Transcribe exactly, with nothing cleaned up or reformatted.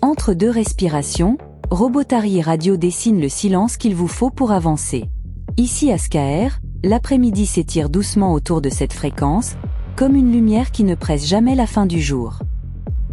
Entre deux respirations, Robotary Radio dessine le silence qu'il vous faut pour avancer. Ici à Skaer, l'après-midi s'étire doucement autour de cette fréquence, comme une lumière qui ne presse jamais la fin du jour.